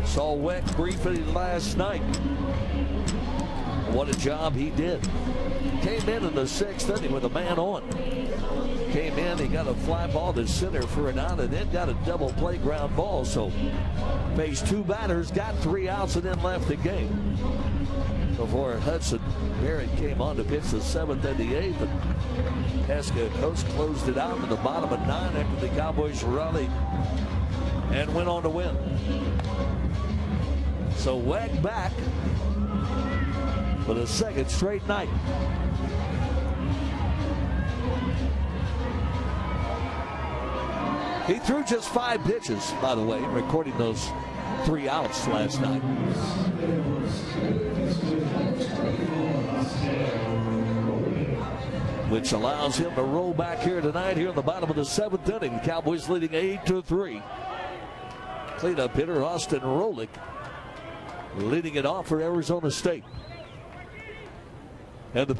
Saw Weck briefly last night. What a job he did. Came in the sixth inning with a man on. Came in, he got a fly ball to center for an out, and then got a double play ground ball. So faced two batters, got 3 outs, and then left the game. Before Hudson Barrett came on to pitch the 7th and the 8th. And Pesca Coast closed it out in the bottom of 9 after the Cowboys rallied and went on to win. So Weck back for the second straight night. He threw just 5 pitches, by the way, recording those 3 outs last night. Which allows him to roll back here tonight here in the bottom of the 7th inning. Cowboys leading 8-3. Cleanup hitter Austin Rolick leading it off for Arizona State. And the